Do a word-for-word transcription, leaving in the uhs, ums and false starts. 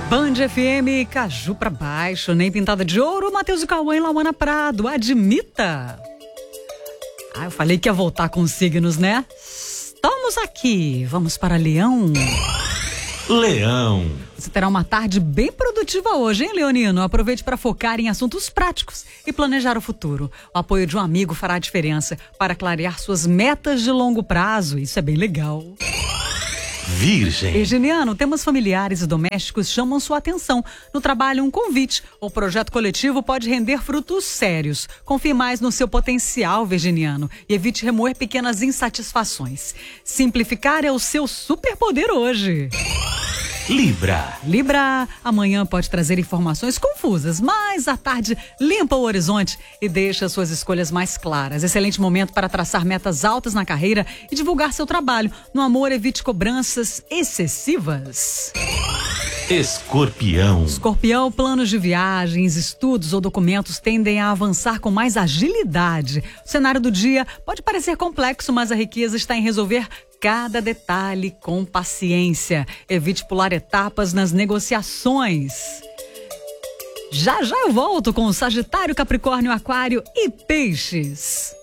Band F M, Caju pra baixo, nem pintada de ouro, Matheus e Cauã em Lauana Prado, admita. Ah, eu falei que ia voltar com os signos, né? Estamos aqui, vamos para Leão. Leão. Você terá uma tarde bem produtiva hoje, hein, Leonino? Aproveite para focar em assuntos práticos e planejar o futuro. O apoio de um amigo fará a diferença para clarear suas metas de longo prazo. Isso é bem legal. Virgem. Virginiano, temas familiares e domésticos chamam sua atenção. No trabalho, um convite ou projeto coletivo pode render frutos sérios. Confie mais no seu potencial, virginiano, e evite remoer pequenas insatisfações. Simplificar é o seu superpoder hoje. Libra. Libra, amanhã pode trazer informações confusas, mas à tarde limpa o horizonte e deixa suas escolhas mais claras. Excelente momento para traçar metas altas na carreira e divulgar seu trabalho. No amor, evite cobranças excessivas. Escorpião. Escorpião, planos de viagens, estudos ou documentos tendem a avançar com mais agilidade. O cenário do dia pode parecer complexo, mas a riqueza está em resolver cada detalhe com paciência. Evite pular etapas nas negociações. Já já eu volto com o Sagitário, Capricórnio, Aquário e Peixes.